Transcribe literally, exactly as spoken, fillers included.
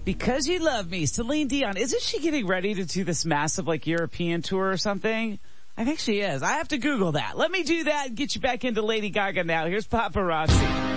Because You Love Me, Celine Dion. Isn't she getting ready to do this massive like European tour or something? I think she is. I have to Google that. Let me do that and get you back into Lady Gaga now. Here's Paparazzi.